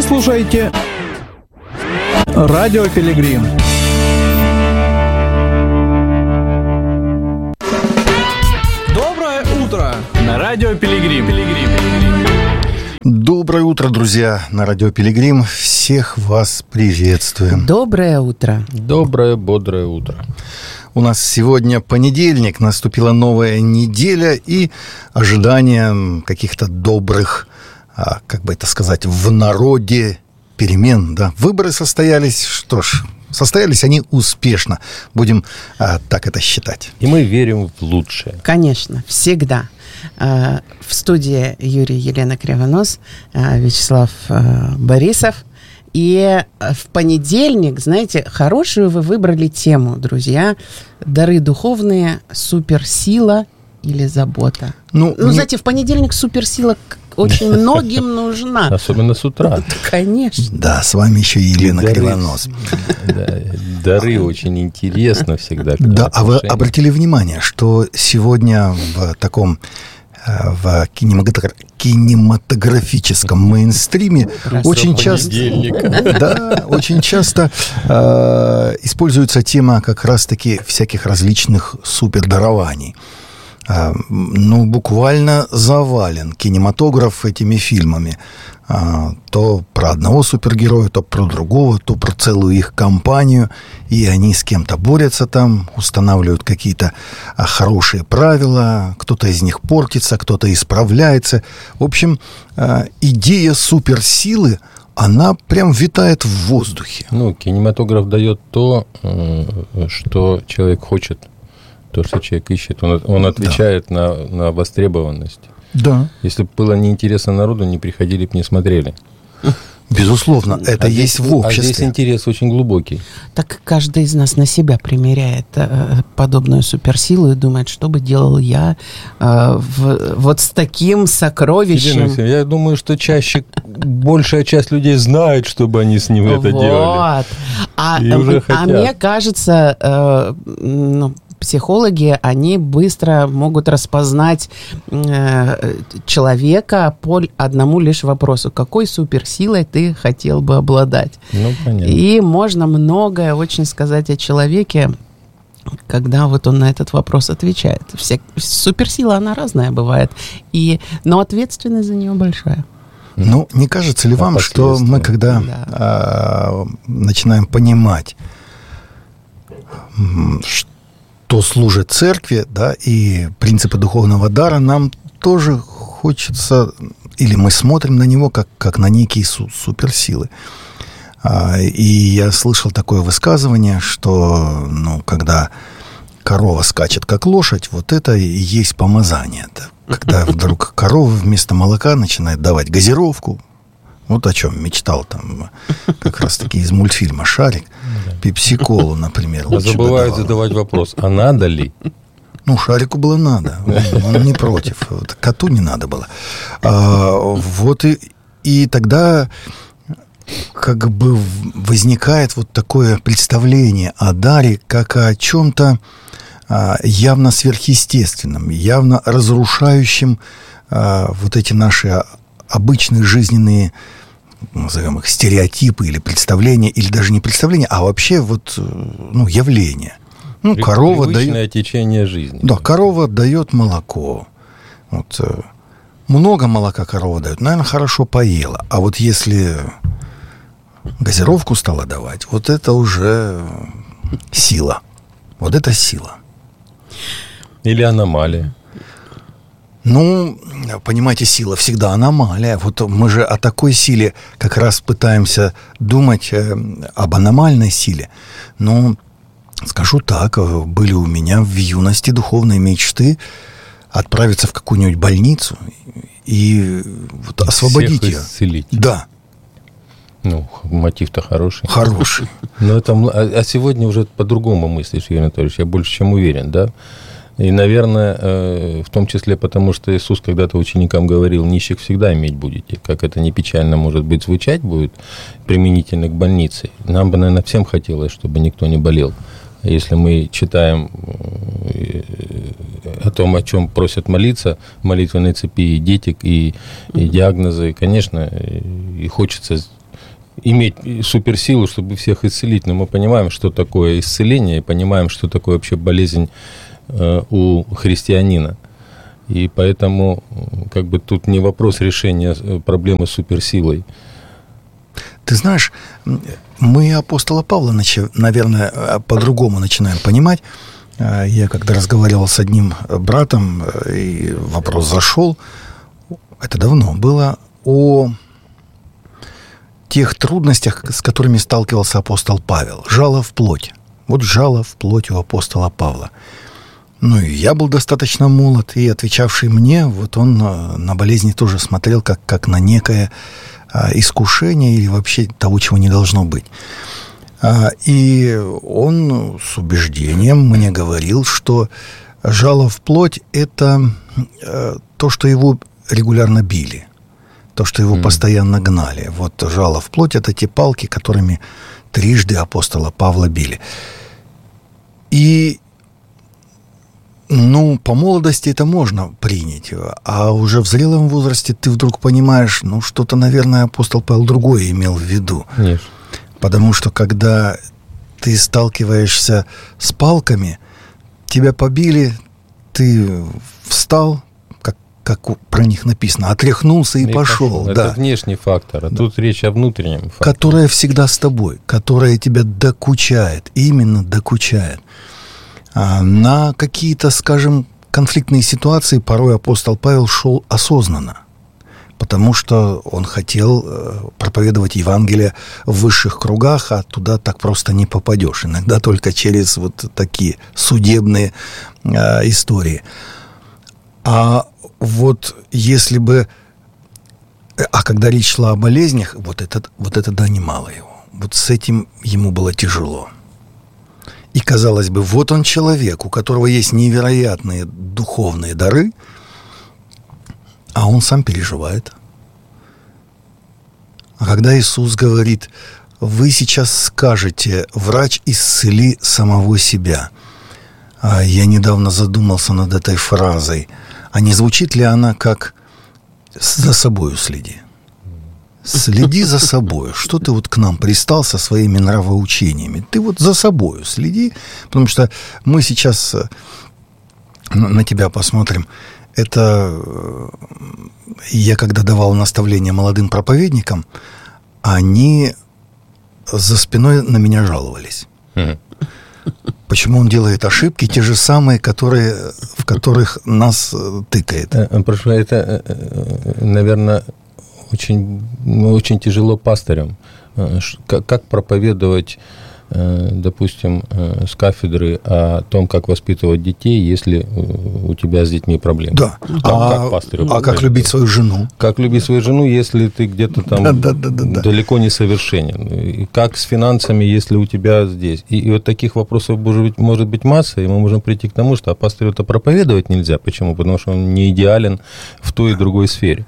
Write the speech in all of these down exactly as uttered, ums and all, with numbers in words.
слушаете Радио Пилигрим. Доброе утро на Радио Пилигрим. Доброе утро, друзья, на Радио Пилигрим. Всех вас приветствуем. Доброе утро. Доброе, бодрое утро. У нас сегодня понедельник, наступила новая неделя и ожидание каких-то добрых, как бы это сказать, в народе перемен. Да? Выборы состоялись, что ж, состоялись они успешно. Будем а, так это считать. И мы верим в лучшее. Конечно, всегда. В студии Юрий, Елена Кривонос, Вячеслав Борисов. И в понедельник, знаете, хорошую вы выбрали тему, друзья. Дары духовные, суперсила или забота. Ну, ну не... знаете, в понедельник суперсила очень многим нужна. Особенно с утра. Конечно. Да, с вами еще Елена Кривонос. Дары очень интересно всегда. Да, а вы обратили внимание, что сегодня в таком в кинематографическом мейнстриме очень часто, да, очень часто э, используется тема как раз-таки всяких различных супердарований. Э, ну, буквально завален кинематограф этими фильмами. Э, то про одного супергероя, то про другого, то про целую их компанию. И они с кем-то борются там, устанавливают какие-то а, хорошие правила. Кто-то из них портится, кто-то исправляется. В общем, а, идея суперсилы, она прям витает в воздухе. Ну, кинематограф дает то, что человек хочет, то, что человек ищет. Он, он отвечает да. на, на востребованность. Да. Если бы было неинтересно народу, не приходили бы, не смотрели. Безусловно, это а есть здесь, в обществе. А здесь интерес очень глубокий. Так каждый из нас на себя примеряет э, подобную суперсилу и думает, что бы делал я э, в, вот с таким сокровищем. Елена, я думаю, что чаще большая часть людей знает, чтобы они с ним это вот. делали. А, и уже а хотят. Мне кажется, э, ну, психологи, они быстро могут распознать э, человека по одному лишь вопросу. Какой суперсилой ты хотел бы обладать? Ну, понятно. И можно многое очень сказать о человеке, когда вот он на этот вопрос отвечает. Вся, суперсила, она разная бывает, и, но ответственность за нее большая. Ну, не кажется ли вам, что мы, когда да. а, начинаем понимать, что то служит церкви, да, и принципы духовного дара, нам тоже хочется, или мы смотрим на него как, как на некие су- суперсилы. А, и я слышал такое высказывание, что, ну, когда корова скачет как лошадь, вот это и есть помазание. Когда вдруг корова вместо молока начинает давать газировку, вот о чем мечтал там как раз-таки из мультфильма «Шарик», пепси-колу, например. А забывают задавать вопрос, а надо ли? Ну, Шарику было надо, он, он не против, вот, коту не надо было. А, вот и, и тогда как бы возникает вот такое представление о даре как о чем-то а, явно сверхъестественном, явно разрушающем а, вот эти наши обычные жизненные, назовем их, стереотипы или представления, или даже не представления, а вообще вот, ну, явления. Ну, При, корова привычное дает... течение жизни. Да, корова дает молоко. Вот, много молока корова дает, наверное, хорошо поела. А вот если газировку стала давать, вот это уже сила. Вот это сила. Или аномалия. Ну, понимаете, сила всегда аномалия. Вот мы же о такой силе как раз пытаемся думать, э, об аномальной силе. Но, скажу так, были у меня в юности духовные мечты отправиться в какую-нибудь больницу и вот освободить ее. Исцелить. Да. Ну, мотив-то хороший. Хороший. Но это, а сегодня уже по-другому мыслишь, Юрий Анатольевич, я больше чем уверен, да? И, наверное, в том числе потому, что Иисус когда-то ученикам говорил, нищих всегда иметь будете. Как это не печально, может быть, звучать будет применительно к больнице. Нам бы, наверное, всем хотелось, чтобы никто не болел. Если мы читаем о том, о чем просят молиться, в молитвенной цепи и дети, и, и диагнозы, конечно, и хочется иметь суперсилу, чтобы всех исцелить, но мы понимаем, что такое исцеление, и понимаем, что такое вообще болезнь э, у христианина. И поэтому как бы тут не вопрос решения проблемы с суперсилой. Ты знаешь, мы апостола Павла, наверное, по-другому начинаем понимать. Я когда разговаривал с одним братом, и вопрос зашел, это давно было, о тех трудностях, с которыми сталкивался апостол Павел. Жало в плоть. Вот жало в плоть у апостола Павла. Ну, и я был достаточно молод, и отвечавший мне, вот он на болезни тоже смотрел как, как на некое а, искушение или вообще того, чего не должно быть. А, и он с убеждением мне говорил, что жало в плоть – это а, то, что его регулярно били, то, что его mm. постоянно гнали. Вот жало в плоть – это те палки, которыми трижды апостола Павла били. И ну, по молодости это можно принять, а уже в зрелом возрасте ты вдруг понимаешь, ну, что-то, наверное, апостол Павел другое имел в виду. Конечно. Потому что, когда ты сталкиваешься с палками, тебя побили, ты встал, как, как про них написано, отряхнулся и, и пошел. Это да. внешний фактор, а да. тут речь о внутреннем факторе. Которая всегда с тобой, которая тебя докучает, именно докучает. На какие-то, скажем, конфликтные ситуации порой апостол Павел шел осознанно, потому что он хотел проповедовать Евангелие в высших кругах, а туда так просто не попадешь. Иногда только через вот такие судебные э, истории. А вот если бы... А когда речь шла о болезнях, вот это, вот это донимало его. Вот с этим ему было тяжело. И, казалось бы, вот он человек, у которого есть невероятные духовные дары, а он сам переживает. А когда Иисус говорит, вы сейчас скажете, врач, исцели самого себя. А я недавно задумался над этой фразой. А не звучит ли она как «за собою следи»? Следи за собой. Что ты вот к нам пристал со своими нравоучениями? Ты вот за собой следи, потому что мы сейчас на тебя посмотрим. Это я когда давал наставления молодым проповедникам, они за спиной на меня жаловались. Mm-hmm. Почему он делает ошибки, те же самые, которые, в которых нас тыкает. Прошу, это, наверное, очень, очень тяжело пастырям. Как, как проповедовать, допустим, с кафедры о том, как воспитывать детей, если у тебя с детьми проблемы? Да. Как, а как пастырю а как любить свою жену? Как любить свою жену, если ты где-то там да, да, да, да, далеко не совершенен? И как с финансами, если у тебя здесь? И, и вот таких вопросов может быть, может быть масса, и мы можем прийти к тому, что а пастырю-то проповедовать нельзя. Почему? Потому что он не идеален в той и другой сфере.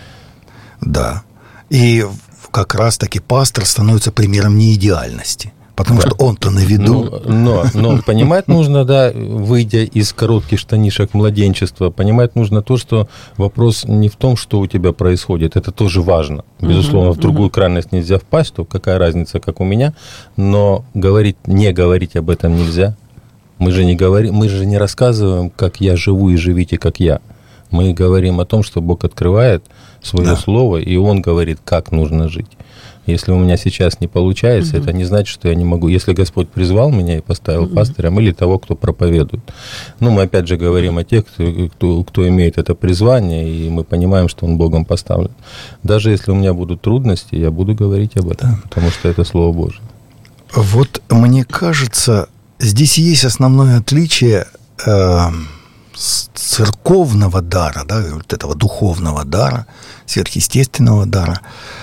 Да. И как раз-таки пастор становится примером неидеальности. Потому да. что он-то на виду. Но, но, но понимать нужно, да, выйдя из коротких штанишек младенчества, понимать нужно то, что вопрос не в том, что у тебя происходит. Это тоже важно. Безусловно, в другую крайность нельзя впасть, то какая разница, как у меня. Но говорить, не говорить об этом нельзя. Мы же не говорим, мы же не рассказываем, как я живу, и живите, как я. Мы говорим о том, что Бог открывает свое да. слово, и Он говорит, как нужно жить. Если у меня сейчас не получается, угу. это не значит, что я не могу. Если Господь призвал меня и поставил угу. пастырем, или того, кто проповедует. Ну, мы опять же говорим о тех, кто, кто, кто имеет это призвание, и мы понимаем, что он Богом поставлен. Даже если у меня будут трудности, я буду говорить об этом, да. потому что это Слово Божие. Вот мне кажется, здесь есть основное отличие э, церковного дара, да, вот этого духовного дара, сверхъестественного дара,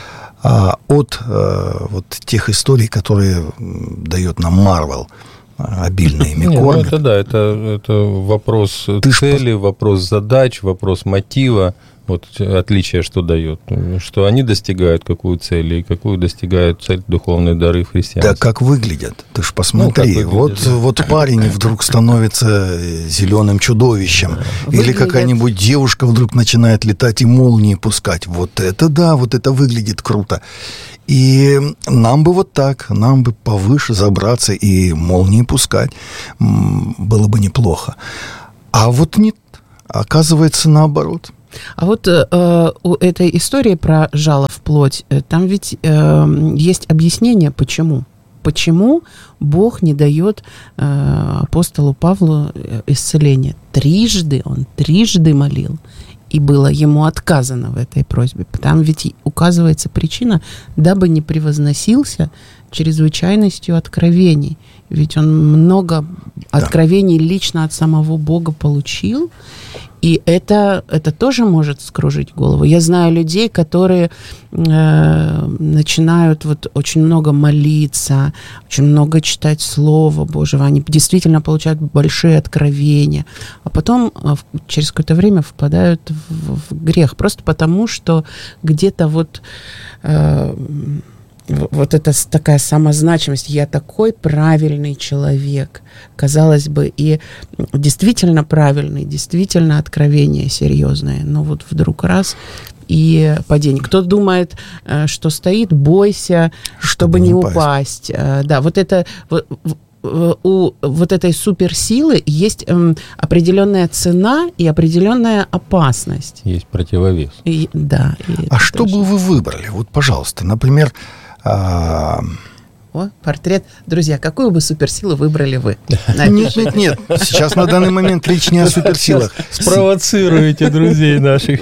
от э, вот тех историй, которые дает нам Марвел, обильно ими Нет, кормят. Ну это да, это, это вопрос Ты цели, ж... вопрос задач, вопрос мотива. Вот отличие что дает? Что они достигают какую цель, и какую достигают цель духовные дары в христианстве. Да как выглядят? Ты ж посмотри. Ну, вот, да. вот парень вдруг становится зеленым чудовищем. Выглядят. Или какая-нибудь девушка вдруг начинает летать и молнии пускать. Вот это да, вот это выглядит круто. И нам бы вот так, нам бы повыше забраться и молнии пускать. Было бы неплохо. А вот нет, оказывается наоборот. А вот э, у этой истории про жало в плоть, там ведь э, есть объяснение, почему. Почему Бог не дает э, апостолу Павлу исцеления? Трижды, он трижды молил, и было ему отказано в этой просьбе. Там ведь указывается причина, дабы не превозносился чрезвычайностью откровений. Ведь он много откровений да. лично от самого Бога получил, и это, это тоже может скружить голову. Я знаю людей, которые э, начинают вот очень много молиться, очень много читать Слово Божьего. Они действительно получают большие откровения, а потом э, через какое-то время впадают в, в грех. Просто потому, что где-то вот... Э, Вот это такая самозначимость. Я такой правильный человек. Казалось бы, и действительно правильный, действительно откровение серьезное. Но вот вдруг раз и падение. Кто думает, что стоит, бойся, чтобы, чтобы не упасть. упасть. Да, вот это... У вот этой суперсилы есть эм, определенная цена и определенная опасность. Есть противовес. И, да. И а что тоже. бы вы выбрали? Вот, пожалуйста, например... А... О, портрет. Друзья, какую бы суперсилу выбрали вы? Нет, нет, нет. Сейчас на данный момент речь не о суперсилах. Спровоцируете друзей наших.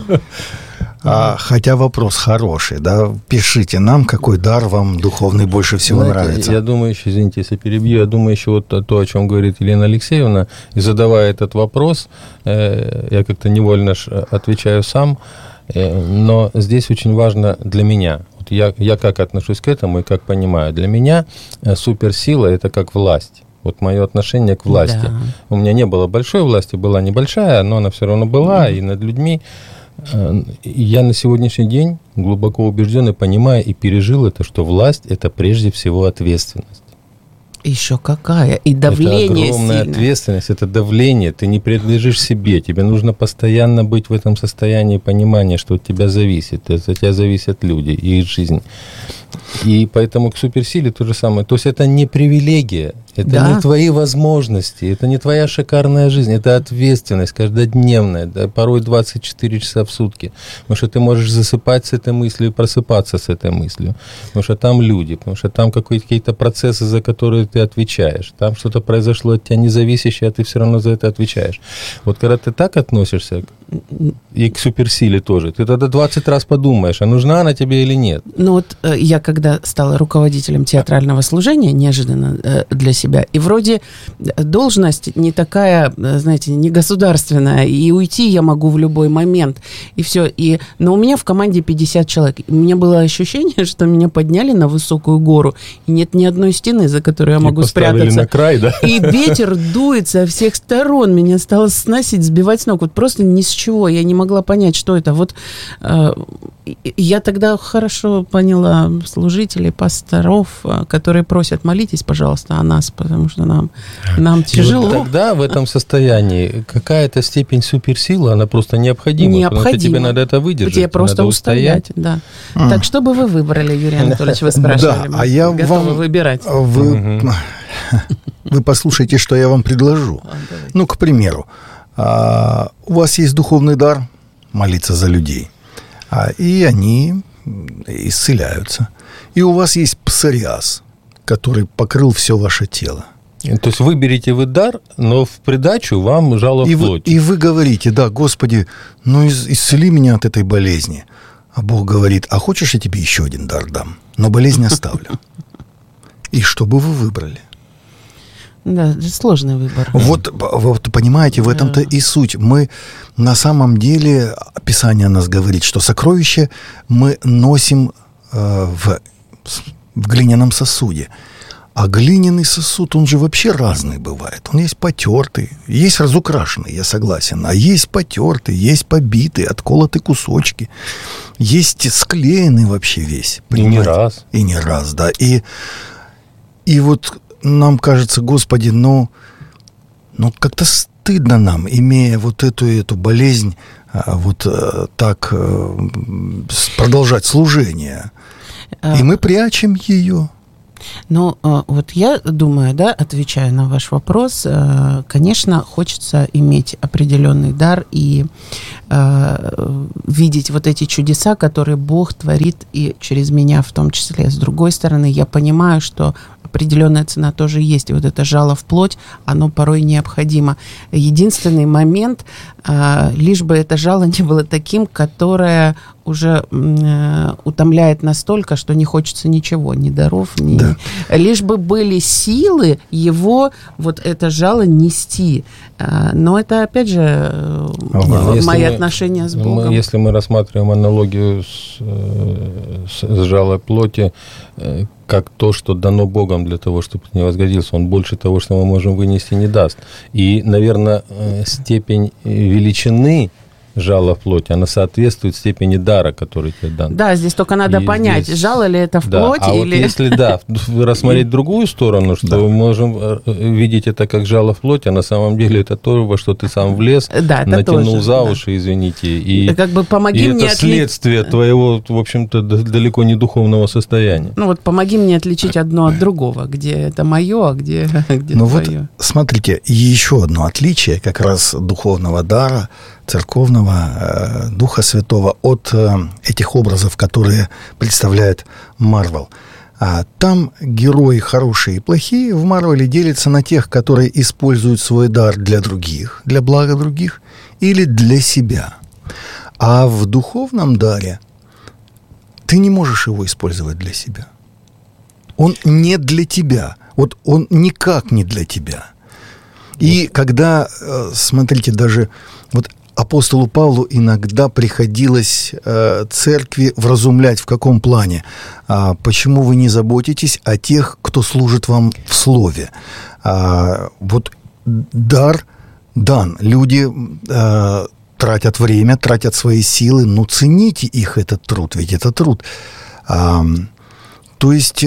А, хотя вопрос хороший, да, пишите нам, какой дар вам духовный больше всего Знаете, нравится. Я думаю, еще, извините, если перебью, я думаю, еще вот то, о чем говорит Елена Алексеевна, и задавая этот вопрос, э, я как-то невольно отвечаю сам, э, но здесь очень важно для меня, вот я, я как отношусь к этому и как понимаю, для меня э, суперсила – это как власть. Вот мое отношение к власти. Да. У меня не было большой власти, была небольшая, но она все равно была, mm-hmm. и над людьми. Я на сегодняшний день глубоко убежден и понимаю, и пережил это, что власть – это прежде всего ответственность. Еще какая? И давление это огромная сильное. Ответственность, это давление. Ты не принадлежишь себе. Тебе нужно постоянно быть в этом состоянии понимания, что от тебя зависит. От тебя зависят люди и их жизнь. И поэтому к суперсиле то же самое. То есть это не привилегия, это да. не твои возможности, это не твоя шикарная жизнь, это ответственность каждодневная, да, порой двадцать четыре часа в сутки. Потому что ты можешь засыпать с этой мыслью и просыпаться с этой мыслью. Потому что там люди, потому что там какие-то процессы, за которые ты отвечаешь. Там что-то произошло от тебя независящее, а ты все равно за это отвечаешь. Вот когда ты так относишься, и к суперсиле тоже, ты тогда двадцать раз подумаешь, а нужна она тебе или нет. Ну вот я когда стала руководителем театрального служения, неожиданно для себя, и вроде должность не такая, знаете, не государственная, и уйти я могу в любой момент, и все. И, но у меня в команде пятьдесят человек. У меня было ощущение, что меня подняли на высокую гору, и нет ни одной стены, за которой я могу и спрятаться. На край, да? И ветер дует со всех сторон, меня стало сносить, сбивать с ног. Вот просто ни с чего, я не могла понять, что это. Вот э, я тогда хорошо поняла служителей, пасторов, которые просят: молитесь, пожалуйста, о нас, потому что нам, нам тяжело. Вот тогда в этом состоянии какая-то степень суперсилы, она просто необходима. Необходимо. Потому что тебе надо это выдержать. Тебе просто устоять. Да. А. Так, что бы вы выбрали, Юрий Анатольевич, вы спрашивали? Да, а я готовы вам... выбирать. Вы... вы послушайте, что я вам предложу. Ну, к примеру, у вас есть духовный дар молиться за людей, и они исцеляются. И у вас есть псориаз, который покрыл все ваше тело. То есть выберите вы дар, но в придачу вам жало в плоть. И вы говорите: да, Господи, ну исцели меня от этой болезни. А Бог говорит: а хочешь, я тебе еще один дар дам, но болезнь оставлю. И что бы вы выбрали? Да, сложный выбор. Вот, вот понимаете, в этом-то и суть. Мы на самом деле, Писание нас говорит, что сокровища мы носим э, в, в глиняном сосуде. А глиняный сосуд, он же вообще разный бывает. Он есть потертый, есть разукрашенный, я согласен. А есть потертый, есть побитый, отколотые кусочки. Есть склеенный вообще весь. Понимаете? И не раз. И не раз, да. И, и вот нам кажется, Господи, ну, ну как-то стыдно нам, имея вот эту, эту болезнь, вот так продолжать служение. И мы прячем ее. Ну, вот я думаю, да, отвечая на ваш вопрос, конечно, хочется иметь определенный дар и э, видеть вот эти чудеса, которые Бог творит и через меня в том числе. С другой стороны, я понимаю, что определенная цена тоже есть. И вот это жало в плоть, оно порой необходимо. Единственный момент, э, лишь бы это жало не было таким, которое уже э, утомляет настолько, что не хочется ничего, ни даров, ни... Да. Лишь бы были силы его вот это жало нести. Э, но это, опять же, э, ага. мои мы, отношения с Богом. Мы, если мы рассматриваем аналогию с, с, с жалой плоти, э, как то, что дано Богом для того, чтобы не возгодился, он больше того, что мы можем вынести, не даст. И, наверное, э, степень величины жало в плоти, она соответствует степени дара, который тебе дан. Да, здесь только надо и понять, здесь... жало ли это в да. плоти а или... вот если, да, рассмотреть другую сторону, что да. мы можем видеть это как жало в плоти, а на самом деле это то, во что ты сам влез, да, натянул тоже, за уши, да. извините, и, это как бы помоги и мне это отли... следствие твоего, в общем-то, далеко не духовного состояния. Ну вот помоги мне отличить одно от другого, где это мое, а где, где ну твое. Вот, смотрите, еще одно отличие как раз духовного дара, церковного э, Духа Святого от э, этих образов, которые представляет Марвел. А там герои хорошие и плохие в Марвеле делятся на тех, которые используют свой дар для других, для блага других, или для себя. А в духовном даре ты не можешь его использовать для себя. Он не для тебя. Вот он никак не для тебя. И когда, смотрите, даже вот апостолу Павлу иногда приходилось э, церкви вразумлять в каком плане? А, почему вы не заботитесь о тех, кто служит вам в слове? А, вот дар дан. Люди э, тратят время, тратят свои силы, но цените их этот труд, ведь это труд. А, то есть...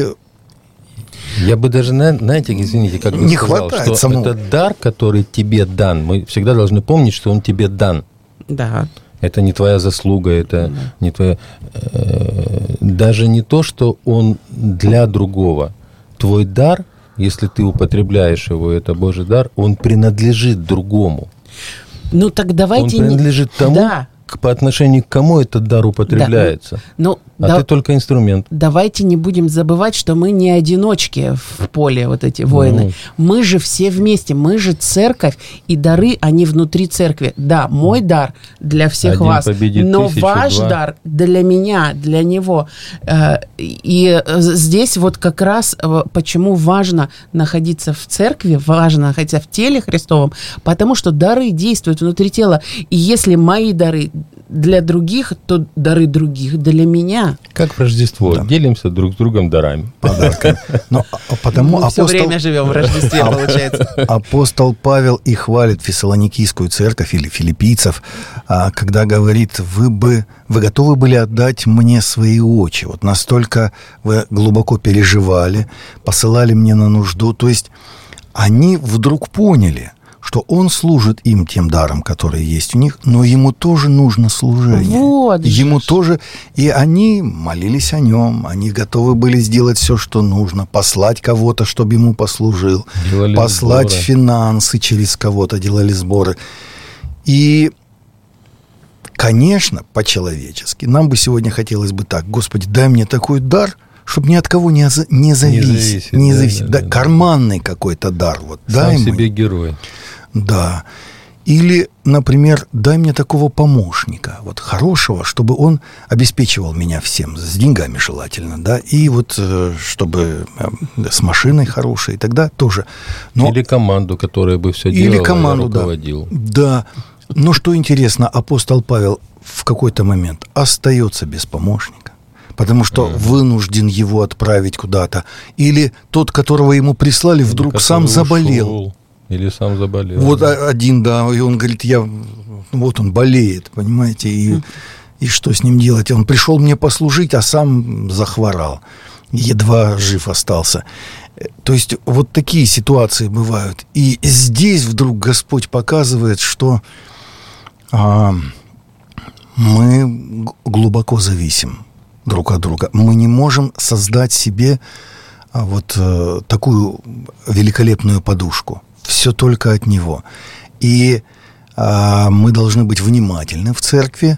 Я бы даже, знаете, извините, как бы не сказал, что самому. Это дар, который тебе дан. Мы всегда должны помнить, что он тебе дан. Да. Это не твоя заслуга, это да. не твоя... Э, даже не то, что он для другого. Твой дар, если ты употребляешь его, это Божий дар, он принадлежит другому. Ну так давайте... Он принадлежит не... тому, да. по отношению к кому этот дар употребляется. Да. Ну, а да, ты только инструмент. Давайте не будем забывать, что мы не одиночки в поле, вот эти воины. Ну. Мы же все вместе, мы же церковь, и дары, они внутри церкви. Да, мой дар для всех Один вас, но тысячу, ваш два. дар для меня, для него. И здесь вот как раз почему важно находиться в церкви, важно находиться в теле Христовом, потому что дары действуют внутри тела. И если мои дары для других, то дары других для меня. Как в Рождество. Да. Делимся друг с другом дарами. Подарками. Но потому Мы апостол... все время живем в Рождестве, получается. Апостол Павел и хвалит Фессалоникийскую церковь или филиппийцев, когда говорит, вы бы, вы готовы были отдать мне свои очи. Вот настолько вы глубоко переживали, посылали мне на нужду. То есть они вдруг поняли, что он служит им тем даром, который есть у них, но ему тоже нужно служение. Вот ему же. тоже. И они молились о нем, они готовы были сделать все, что нужно, послать кого-то, чтобы ему послужил, делали послать сборы. Финансы через кого-то, делали сборы. И, конечно, по-человечески, нам бы сегодня хотелось бы так: Господи, дай мне такой дар, чтобы ни от кого не, за, не зависеть. Не зависит. Не зависит. Да, да, да, карманный да. какой-то дар. Вот, сам дай себе мне. Герой. Да. Или, например, дай мне такого помощника, вот хорошего, чтобы он обеспечивал меня всем, с деньгами желательно, да, и вот чтобы с машиной хорошей, тогда тоже. Но... Или команду, которая бы все делала, или команду, руководил. Да. да. Но что интересно, апостол Павел в какой-то момент остается без помощника. потому что mm. вынужден его отправить куда-то. Или тот, которого ему прислали, вдруг сам заболел. Ушел. Или сам заболел. Вот да. один, да, и он говорит, я, вот он болеет, понимаете, и, mm. и что с ним делать? Он пришел мне послужить, а сам захворал, едва жив остался. То есть вот такие ситуации бывают. И здесь вдруг Господь показывает, что а, мы глубоко зависим друг от друга. Мы не можем создать себе а, вот а, такую великолепную подушку. Все только от Него. И а, мы должны быть внимательны в церкви,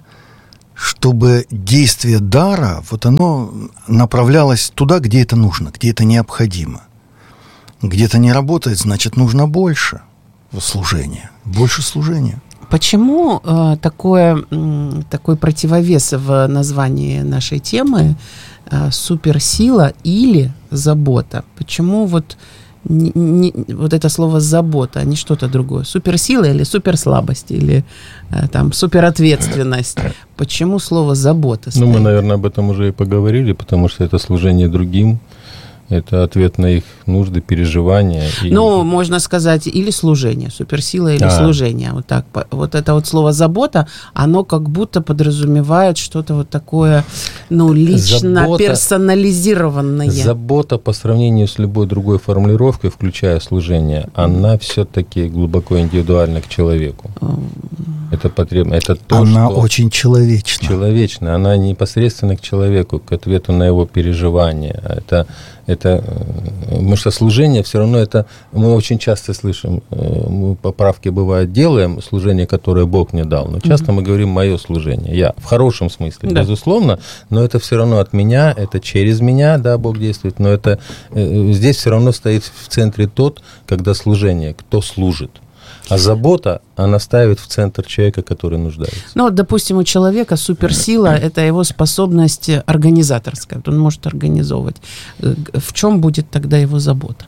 чтобы действие дара, вот оно направлялось туда, где это нужно, где это необходимо. Где-то не работает, значит, нужно больше служения, больше служения. Почему э, такое, э, такой противовес в названии нашей темы э, суперсила или забота? Почему вот, не, не, вот это слово забота, а не что-то другое? Суперсила или суперслабость, или э, там суперответственность? Почему слово забота стоит? Ну, мы, наверное, об этом уже и поговорили, потому что это служение другим. Это ответ на их нужды, переживания. И... Ну, можно сказать, или служение, суперсила или а. служение. Вот так. Вот это вот слово «забота», оно как будто подразумевает что-то вот такое, ну, лично забота, персонализированное. Забота по сравнению с любой другой формулировкой, включая служение, она все-таки глубоко индивидуальна к человеку. Это потребно. Это то, она что очень человечна. Человечна. Она непосредственно к человеку, к ответу на его переживания. Это... Это, потому что служение все равно это, мы очень часто слышим, мы поправки бывают делаем, служение, которое Бог мне дал, но часто mm-hmm. мы говорим «мое служение», я, в хорошем смысле, да. безусловно, но это все равно от меня, это через меня, да, Бог действует, но это здесь все равно стоит в центре тот, когда служение, кто служит. А забота, она ставит в центр человека, который нуждается. Ну, вот, допустим, у человека суперсила – это его способность организаторская. Он может организовывать. В чем будет тогда его забота?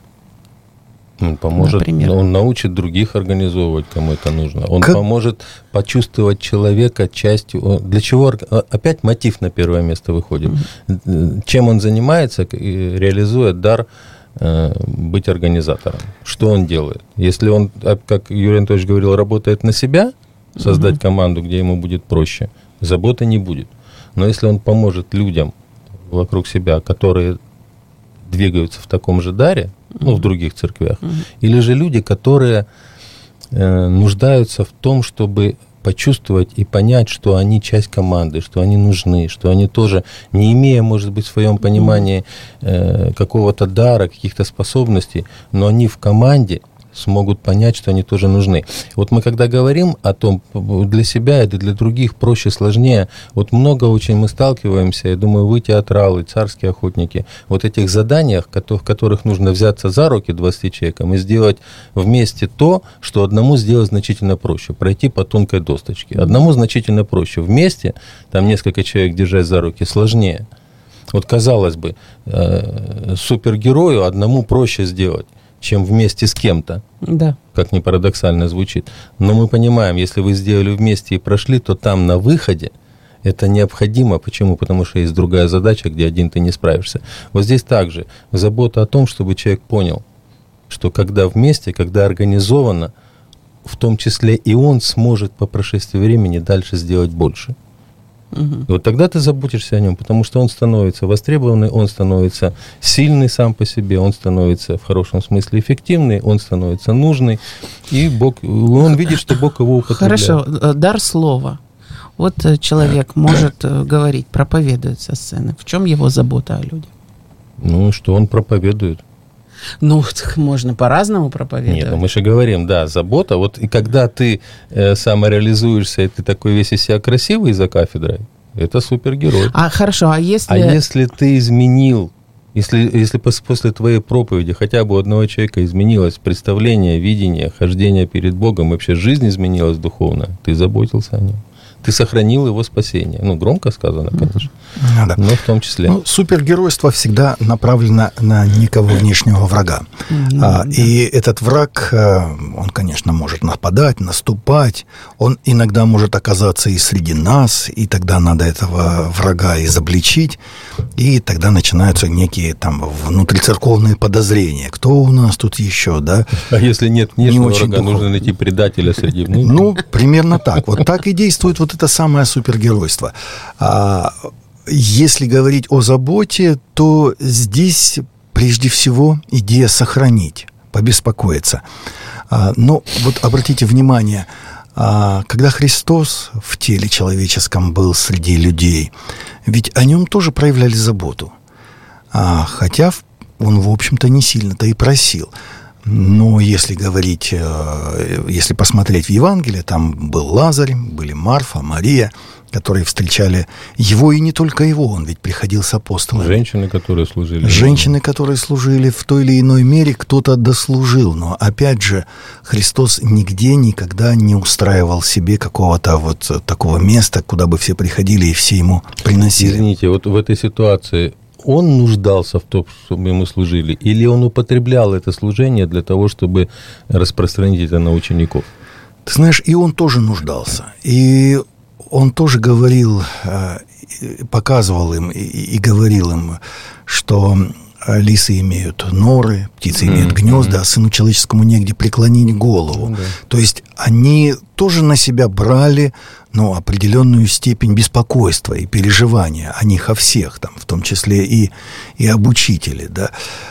Он поможет, Например? Он научит других организовывать, кому это нужно. Он как... поможет почувствовать человека частью. Для чего? Опять мотив на первое место выходит. Mm-hmm. Чем он занимается, реализуя дар быть организатором. Что он делает? Если он, как Юрий Анатольевич говорил, работает на себя, создать угу. команду, где ему будет проще, заботы не будет. Но если он поможет людям вокруг себя, которые двигаются в таком же даре, угу. ну, в других церквях, угу. или же люди, которые э, нуждаются в том, чтобы почувствовать и понять, что они часть команды, что они нужны, что они тоже, не имея, может быть, в своем понимании э, какого-то дара, каких-то способностей, но они в команде смогут понять, что они тоже нужны. Вот мы когда говорим о том, для себя и для других проще, сложнее, вот много очень мы сталкиваемся, я думаю, вы, театралы, царские охотники, вот этих заданиях, в которых нужно взяться за руки двадцати человекам и сделать вместе то, что одному сделать значительно проще, пройти по тонкой досточке. Одному значительно проще. Вместе, там несколько человек держать за руки, сложнее. Вот казалось бы, э, супергерою одному проще сделать, чем вместе с кем-то, да. как ни парадоксально звучит. Но мы понимаем, если вы сделали вместе и прошли, то там на выходе это необходимо. Почему? Потому что есть другая задача, где один ты не справишься. Вот здесь также забота о том, чтобы человек понял, что когда вместе, когда организовано, в том числе и он сможет по прошествии времени дальше сделать больше. Угу. И вот тогда ты заботишься о нем, потому что он становится востребованный, он становится сильный сам по себе, он становится в хорошем смысле эффективный, он становится нужный, и Бог, он видит, что Бог его употребляет. Хорошо, дар слова. Вот человек может говорить, проповедует со сцены. В чем его забота о людях? Ну, что он проповедует. Ну, можно по-разному проповедовать. Нет, ну мы же говорим, да, забота. Вот и когда ты э, самореализуешься, и ты такой весь из себя красивый за кафедрой, это супергерой. А хорошо, а если... А если ты изменил, если, если после твоей проповеди хотя бы у одного человека изменилось представление, видение, хождение перед Богом, вообще жизнь изменилась духовно, ты заботился о нем. Ты сохранил его спасение. Ну, громко сказано, конечно, ну, да. но в том числе. Ну, супергеройство всегда направлено на некого внешнего врага. Mm-hmm. А, и этот враг, он, конечно, может нападать, наступать. Он иногда может оказаться и среди нас, и тогда надо этого врага изобличить. И тогда начинаются некие там внутрицерковные подозрения. Кто у нас тут еще, да? А если нет внешнего Не врага, нужно найти предателя среди внутренних? Ну, примерно так. Вот так и действует вот это самое супергеройство. А если говорить о заботе, то здесь прежде всего идея сохранить, побеспокоиться. Но вот обратите внимание, когда Христос в теле человеческом был среди людей, ведь о нем тоже проявляли заботу. Хотя он, в общем-то, не сильно-то и просил. Но если говорить, если посмотреть в Евангелие, там был Лазарь, были Марфа, Мария, которые встречали его, и не только его, он ведь приходил с апостолами. Женщины, которые служили. Женщины, которые служили в той или иной мере, кто-то дослужил. Но, опять же, Христос нигде никогда не устраивал себе какого-то вот такого места, куда бы все приходили и все ему приносили. Извините, вот в этой ситуации он нуждался в том, чтобы мы служили, или он употреблял это служение для того, чтобы распространить это на учеников? Ты знаешь, и он тоже нуждался. И он тоже говорил, показывал им и говорил им, что лисы имеют норы, птицы mm-hmm. имеют гнезда, а сыну человеческому негде преклонить голову. Mm-hmm. То есть они тоже на себя брали, ну, определенную степень беспокойства и переживания о них, о всех, там, в том числе и, и об учителе, да.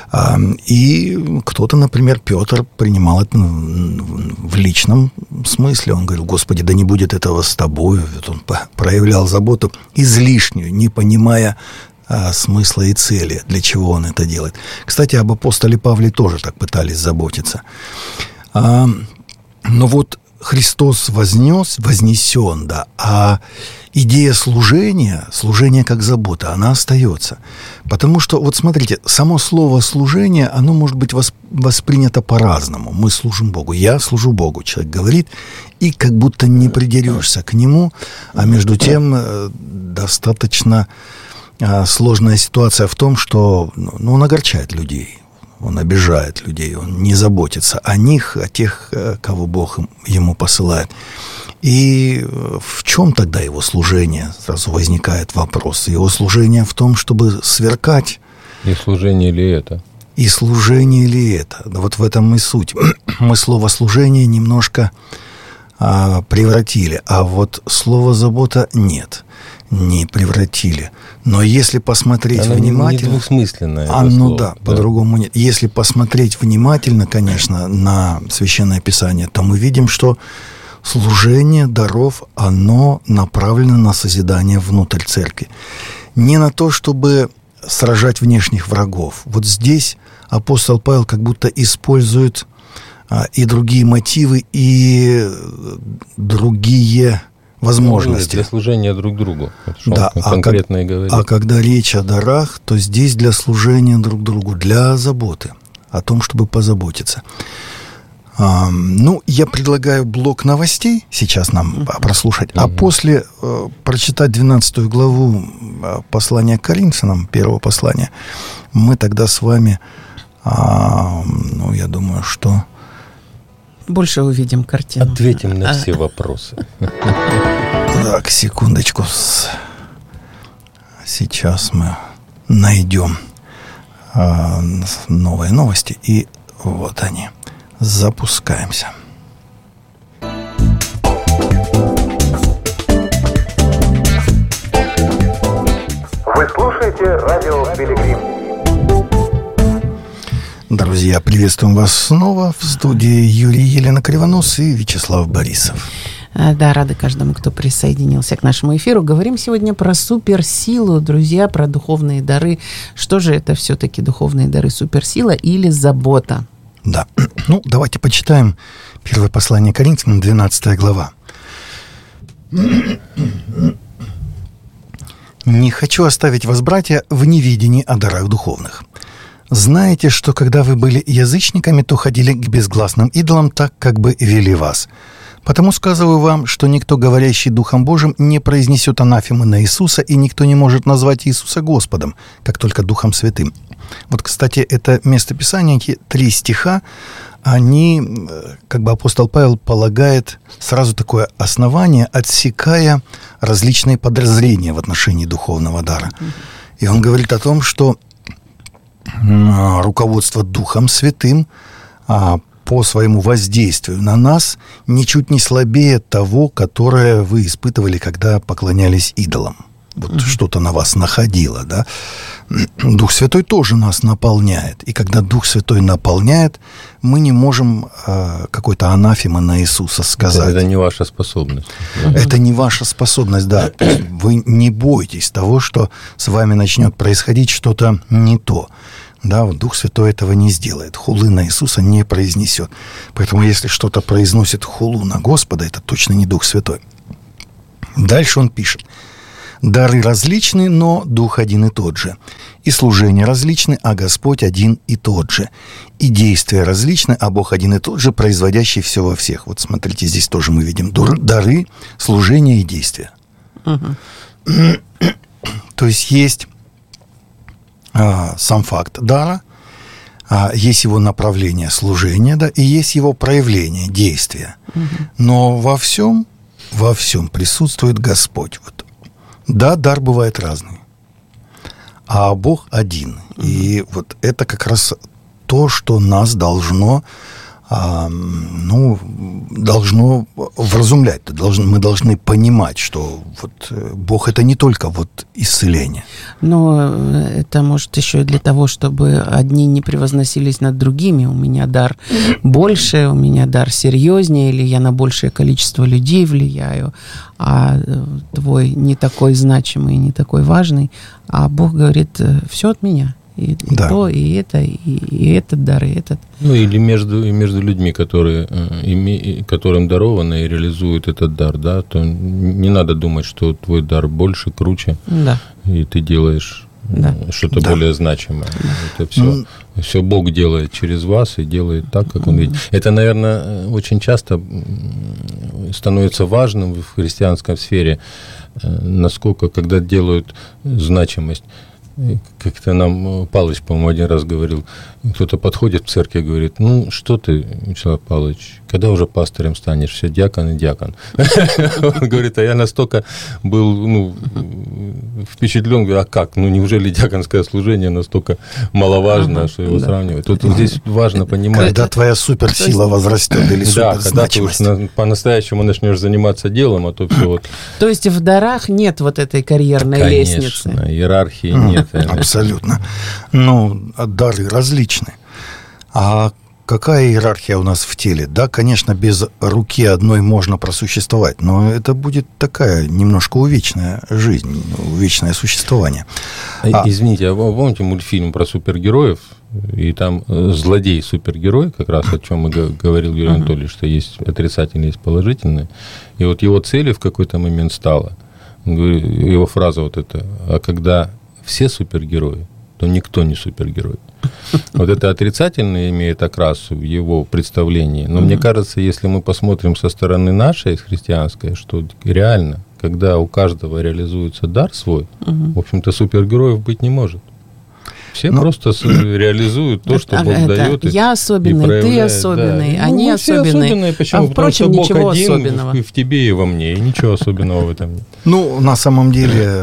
И кто-то, например, Петр, принимал это в личном смысле. Он говорил: Господи, да не будет этого с тобою. Вот он проявлял заботу излишнюю, не понимая а, смысла и цели, для чего он это делает. Кстати, об апостоле Павле тоже так пытались заботиться. А, но вот Христос вознес, вознесен, да, а идея служения, служение как забота, она остается. Потому что, вот смотрите, само слово «служение», оно может быть воспринято по-разному. Мы служим Богу, я служу Богу, человек говорит, и как будто не придерешься к нему, а между тем достаточно сложная ситуация в том, что, ну, он огорчает людей. Он обижает людей, он не заботится о них, о тех, кого Бог ему посылает. И в чем тогда его служение? Сразу возникает вопрос. Его служение в том, чтобы сверкать. И служение ли это? И служение ли это? Вот в этом и суть. Мы слово «служение» немножко а, превратили, а вот слово «забота» нет. Не превратили. Но если посмотреть оно внимательно... не двусмысленное. А, ну слово, да, да, по-другому нет. Если посмотреть внимательно, конечно, на Священное Писание, то мы видим, что служение даров, оно направлено на созидание внутрь церкви. Не на то, чтобы сражать внешних врагов. Вот здесь апостол Павел как будто использует а, и другие мотивы, и другие возможности. Для служения друг другу. Да, а, как, а когда речь о дарах, то здесь для служения друг другу, для заботы, о том, чтобы позаботиться. А, ну, я предлагаю блок новостей сейчас нам uh-huh. прослушать, uh-huh. а после э, прочитать двенадцатую главу э, послания к Коринфянам, первого послания, мы тогда с вами, э, ну, я думаю, что... Больше увидим картину. Ответим на все вопросы. Так, секундочку. Сейчас мы найдем а, новые новости. И вот они. Запускаемся. Вы слушаете радио «Пилигрим». Друзья, приветствуем вас снова в студии Юрий Елена Кривонос и Вячеслав Борисов. Да, рады каждому, кто присоединился к нашему эфиру. Говорим сегодня про суперсилу, друзья, про духовные дары. Что же это все-таки духовные дары? Суперсила или забота? Да. Ну, давайте почитаем первое послание Коринфянам, двенадцатая глава. «Не хочу оставить вас, братья, в неведении о дарах духовных. Знаете, что когда вы были язычниками, то ходили к безгласным идолам, так как бы вели вас. Потому сказываю вам, что никто, говорящий Духом Божиим, не произнесет анафемы на Иисуса, и никто не может назвать Иисуса Господом, как только Духом Святым». Вот, кстати, это местописание, три стиха, они, как бы апостол Павел полагает, сразу такое основание, отсекая различные подозрения в отношении духовного дара. И он говорит о том, что руководство Духом Святым по своему воздействию на нас ничуть не слабее того, которое вы испытывали, когда поклонялись идолам. Вот mm-hmm. что-то на вас находило, да? Дух Святой тоже нас наполняет. И когда Дух Святой наполняет, мы не можем э, какой-то анафемы на Иисуса сказать. Это, это не ваша способность. Это не ваша способность, да. Вы не бойтесь того, что с вами начнет происходить что-то не то. Да, вот Дух Святой этого не сделает. Хулы на Иисуса не произнесет. Поэтому если что-то произносит хулу на Господа, это точно не Дух Святой. Дальше он пишет. Дары различны, но Дух один и тот же. И служения различны, а Господь один и тот же. И действия различны, а Бог один и тот же, производящий все во всех. Вот смотрите, здесь тоже мы видим дары, служения и действия. Угу. То есть есть а, сам факт дара, а, есть его направление служения, да, и есть его проявление, действия. Угу. Но во всем, во всем присутствует Господь. Вот. Да, дар бывает разный, а Бог один. Mm-hmm. И вот это как раз то, что нас должно, а, ну, должно вразумлять. Должны, мы должны понимать, что вот Бог это не только вот исцеление. Но это может еще и для того, чтобы одни не превозносились над другими. У меня дар больше, у меня дар серьезнее, или я на большее количество людей влияю, а твой не такой значимый, не такой важный. А Бог говорит, все от меня. И, и да. то, и это, и, и этот дар, и этот. Ну, или между, и между людьми, которые, име, которым даровано и реализуют этот дар, да, то не надо думать, что твой дар больше, круче, да. и ты делаешь да. что-то да. более значимое. Да. Это все, mm. все Бог делает через вас и делает так, как Он mm. видит. Это, наверное, очень часто становится важным в христианской сфере, насколько, когда делают значимость. Как-то нам Палыч, по-моему, один раз говорил, кто-то подходит в церкви и говорит, ну, что ты, Вячеслав Павлович, когда уже пастором станешь, все дьякон и дьякон. Он говорит, а я настолько был ну, впечатлен, говорю, а как, ну, неужели дьяконское служение настолько маловажно, что его сравнивать? Тут здесь важно понимать. Когда твоя суперсила возрастет или суперзначимость. Да, когда ты уж по-настоящему начнешь заниматься делом, а то все вот... То есть в дарах нет вот этой карьерной лестницы? Конечно, иерархии нет. Абсолютно. Ну, дары различны. А какая иерархия у нас в теле? Да, конечно, без руки одной можно просуществовать, но это будет такая немножко увечная жизнь, увечное существование. А... Извините, а вы помните мультфильм про супергероев? И там злодей-супергерой, как раз о чем и говорил Юрий uh-huh. Анатольевич, что есть отрицательные, есть положительные. И вот его целью в какой-то момент стало, его фраза вот эта, а когда все супергерои, то никто не супергерой. Вот это отрицательное имеет окрас в его представлении. Но mm-hmm. мне кажется, если мы посмотрим со стороны нашей, христианской, что реально, когда у каждого реализуется дар свой, mm-hmm. в общем-то, супергероев быть не может. Все Но... просто реализуют то, что Бог это, дает. Я особенный, ты особенный, да. они ну, особенные. особенные. Почему? А впрочем, Бог ничего один особенного. В, в тебе и во мне, и ничего особенного в этом нет. Ну, на самом деле...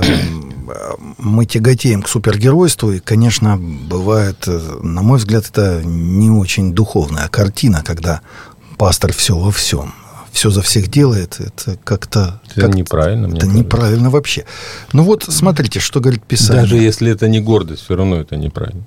Мы тяготеем к супергеройству, и, конечно, бывает, на мой взгляд, это не очень духовная картина, когда пастор все во всем, все за всех делает, это как-то... Это как неправильно, мне Это кажется. Неправильно вообще. Ну вот, смотрите, что говорит Писание. Даже если это не гордость, все равно это неправильно.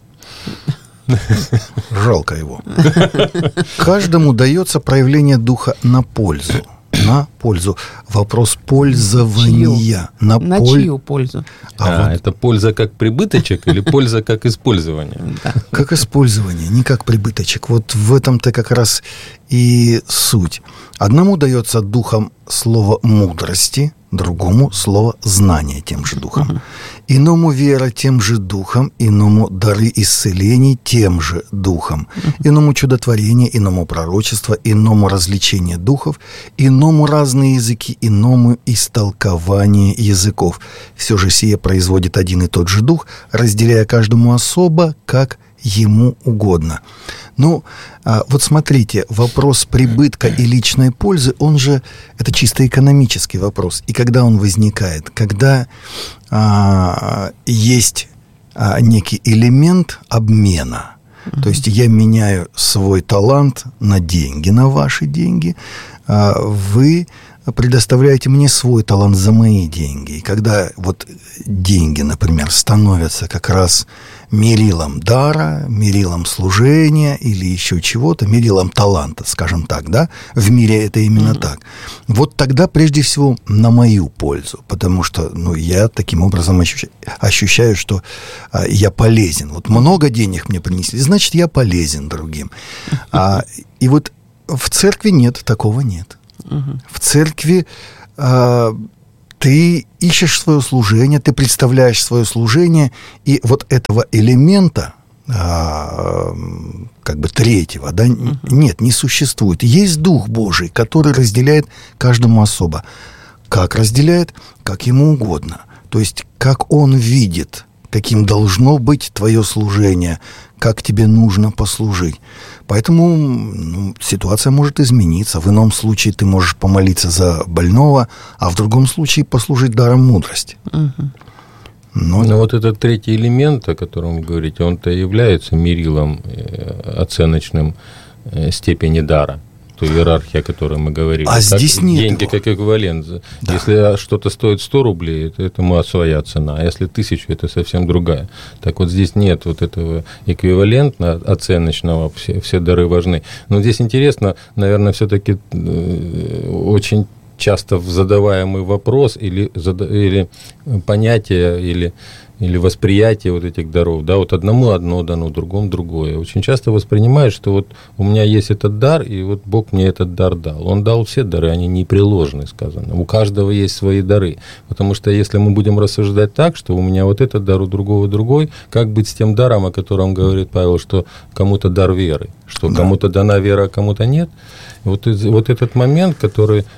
Жалко его. Каждому дается проявление духа на пользу. На пользу. Вопрос пользования. На, на поль... чью пользу? А, а вот... это польза как прибыточек или польза как использование? Как использование, не как прибыточек. Вот в этом-то как раз и суть. Одному дается духом слово мудрости, другому слово знания тем же духом. Uh-huh. Иному вера тем же духом, иному дары исцелений тем же духом, uh-huh. иному чудотворение, иному пророчество, иному развлечение духов, иному разные языки, иному истолкование языков. Все же сие производит один и тот же дух, разделяя каждому особо, как ему угодно. Ну, вот смотрите, вопрос прибытка и личной пользы, он же, это чисто экономический вопрос. И когда он возникает? Когда а, есть а, некий элемент обмена. Mm-hmm. То есть я меняю свой талант на деньги, на ваши деньги. А вы предоставляете мне свой талант за мои деньги. И когда вот деньги, например, становятся как раз мерилом дара, мерилом служения или еще чего-то, мерилом таланта, скажем так, да, в мире это именно mm-hmm. так. Вот тогда, прежде всего, на мою пользу, потому что, ну, я таким образом ощущаю, ощущаю что а, я полезен. Вот много денег мне принесли, значит, я полезен другим. А, и вот в церкви нет, такого нет. Mm-hmm. В церкви а, ты ищешь свое служение, ты представляешь свое служение, и вот этого элемента, а, как бы третьего, да, uh-huh. нет, не существует. Есть Дух Божий, который разделяет каждому особо. Как разделяет? Как ему угодно. То есть, как он видит, каким должно быть твое служение, как тебе нужно послужить. Поэтому ну, ситуация может измениться. В ином случае ты можешь помолиться за больного, а в другом случае послужить даром мудрости. Угу. Но... Но вот этот третий элемент, о котором вы говорите, он-то является мерилом оценочным степени дара. Ту иерархию, о которой мы говорили. А как здесь нет деньги его. Как эквивалент. Да. Если что-то стоит сто рублей, то этому своя цена. А если тысячу, это совсем другая. Так вот здесь нет вот этого эквивалентно оценочного, все, все дары важны. Но здесь интересно, наверное, все-таки очень часто задаваемый вопрос или, или понятие, или или восприятие вот этих даров, да, вот одному одно дано, другому другое. Очень часто воспринимаешь, что вот у меня есть этот дар, и вот Бог мне этот дар дал. Он дал все дары, они непреложны, сказано. У каждого есть свои дары. Потому что если мы будем рассуждать так, что у меня вот этот дар, у другого другой, как быть с тем даром, о котором говорит Павел, что кому-то дар веры, что да. кому-то дана вера, а кому-то нет. Вот, вот этот момент, который,